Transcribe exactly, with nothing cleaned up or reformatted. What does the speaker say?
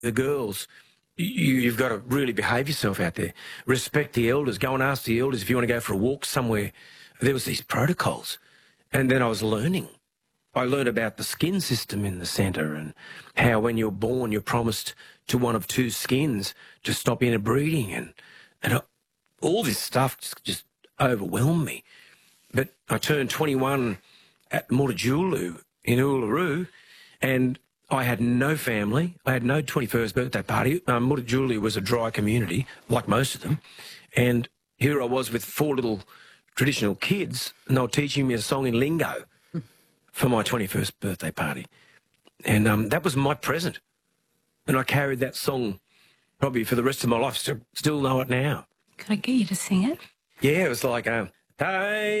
the girls, you, you've got to really behave yourself out there. Respect the elders. Go and ask the elders if you want to go for a walk somewhere. There was these protocols. And then I was learning. I learned about the skin system in the centre and how when you're born you're promised to one of two skins to stop interbreeding. And, and I, all this stuff just, just overwhelmed me. But I turned twenty-one at Mutijulu in Uluru, and I had no family. I had no twenty-first birthday party. Um, Mutijulu was a dry community, like most of them. And here I was with four little traditional kids, and they were teaching me a song in lingo for my twenty-first birthday party. And um, that was my present. And I carried that song probably for the rest of my life. Still, still know it now. Could I get you to sing it? Yeah, it was like, um, hey.